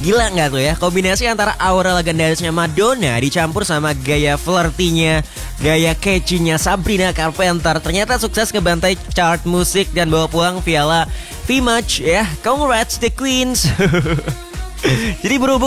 Gila nggak tuh ya, kombinasi antara aura legendarisnya Madonna dicampur sama gaya flirty-nya, gaya catchy-nya Sabrina Carpenter. Ternyata sukses ngebantai chart musik dan bawa pulang piala V-Match ya. Congrats the Queens. Jadi berhubung